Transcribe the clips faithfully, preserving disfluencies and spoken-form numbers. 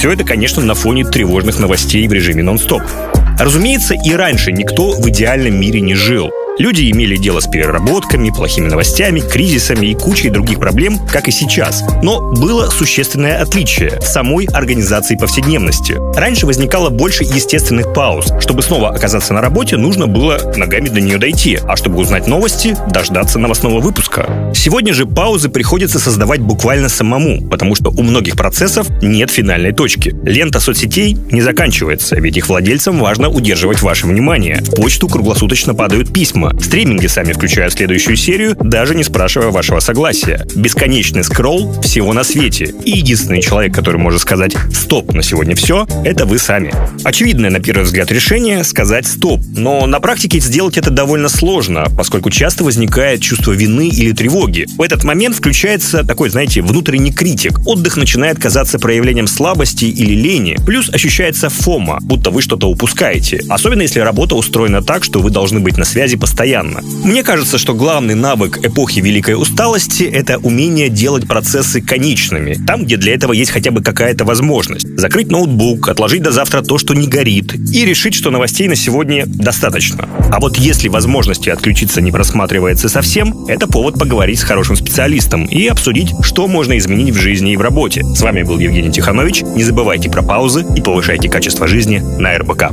Все это, конечно, на фоне тревожных новостей в режиме нон-стоп. Разумеется, и раньше никто в идеальном мире не жил. Люди имели дело с переработками, плохими новостями, кризисами и кучей других проблем, как и сейчас. Но было существенное отличие в самой организации повседневности. Раньше возникало больше естественных пауз. Чтобы снова оказаться на работе, нужно было ногами до нее дойти, а чтобы узнать новости, дождаться новостного выпуска. Сегодня же паузы приходится создавать буквально самому, потому что у многих процессов нет финальной точки. Лента соцсетей не заканчивается, ведь их владельцам важно удерживать ваше внимание. В почту круглосуточно падают письма. Стриминги сами включают следующую серию, даже не спрашивая вашего согласия. Бесконечный скролл всего на свете. И единственный человек, который может сказать «стоп, на сегодня все», это вы сами. Очевидное, на первый взгляд, решение — сказать «стоп». Но на практике сделать это довольно сложно, поскольку часто возникает чувство вины или тревоги. В этот момент включается такой, знаете, внутренний критик. Отдых начинает казаться проявлением слабости или лени. Плюс ощущается фома, будто вы что-то упускаете. Особенно если работа устроена так, что вы должны быть на связи постоянно. Постоянно. Мне кажется, что главный навык эпохи великой усталости — это умение делать процессы конечными, там, где для этого есть хотя бы какая-то возможность. Закрыть ноутбук, отложить до завтра то, что не горит, и решить, что новостей на сегодня достаточно. А вот если возможности отключиться не просматривается совсем, это повод поговорить с хорошим специалистом и обсудить, что можно изменить в жизни и в работе. С вами был Евгений Тиханович. Не забывайте про паузы и повышайте качество жизни на эр бэ ка.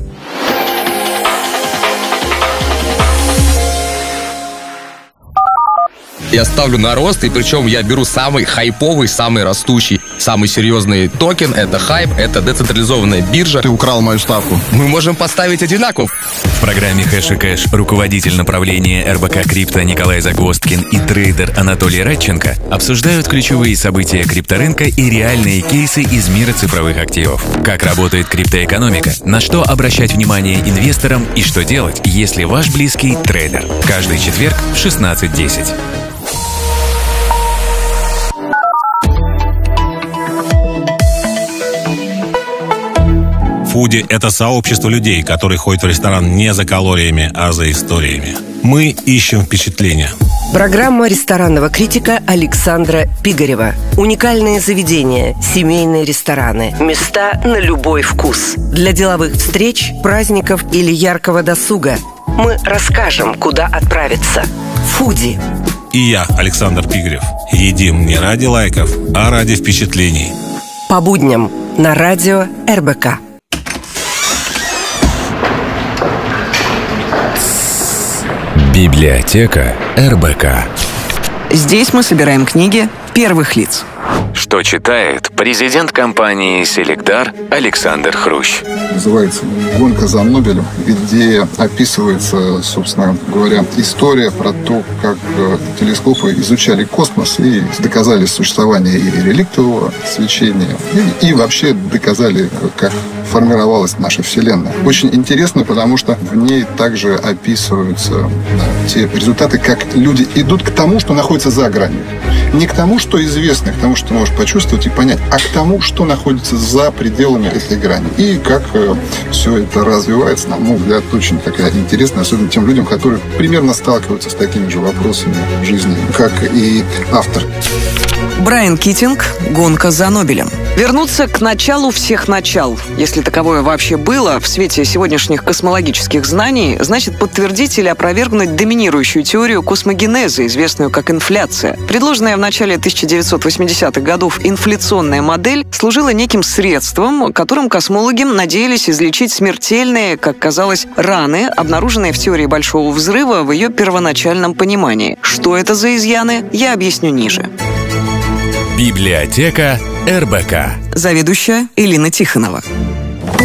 Я ставлю на рост, и причем я беру самый хайповый, самый растущий, самый серьезный токен. Это хайп, это децентрализованная биржа. Ты украл мою ставку. Мы можем поставить одинаково. В программе «Хэш и Кэш» руководитель направления эр бэ ка Крипто Николай Загвоздкин и трейдер Анатолий Радченко обсуждают ключевые события крипторынка и реальные кейсы из мира цифровых активов. Как работает криптоэкономика, на что обращать внимание инвесторам и что делать, если ваш близкий трейдер. Каждый четверг в шестнадцать десять. Фуди — это сообщество людей, которые ходят в ресторан не за калориями, а за историями. Мы ищем впечатления. Программа ресторанного критика Александра Пигарева. Уникальные заведения, семейные рестораны, места на любой вкус. Для деловых встреч, праздников или яркого досуга. Мы расскажем, куда отправиться. Фуди. И я, Александр Пигарев. Едим не ради лайков, а ради впечатлений. По будням на радио эр бэ ка. Библиотека эр бэ ка. Здесь мы собираем книги первых лиц. Что читает президент компании «Селекдар» Александр Хрущ. Называется «Гонка за Нобелем», где описывается, собственно говоря, история про то, как телескопы изучали космос и доказали существование и реликтового свечения, и, и вообще доказали, как формировалась наша Вселенная. Очень интересно, потому что в ней также описываются да, те результаты, как люди идут к тому, что находится за гранью. Не к тому, что известно, к тому, что ты можешь почувствовать и понять, а к тому, что находится за пределами этой грани. И как э, все это развивается, на мой взгляд, очень такая интересная, особенно тем людям, которые примерно сталкиваются с такими же вопросами в жизни, как и автор. Брайан Китинг «Гонка за Нобелем». Вернуться к началу всех начал, если таковое вообще было, в свете сегодняшних космологических знаний, значит подтвердить или опровергнуть доминирующую теорию космогенеза, известную как инфляция. Предложенная в начале тысяча девятьсот восьмидесятых годов инфляционная модель служила неким средством, которым космологи надеялись излечить смертельные, как казалось, раны, обнаруженные в теории Большого взрыва в ее первоначальном понимании. Что это за изъяны, я объясню ниже. Библиотека эр бэ ка. Заведующая Элина Тихонова.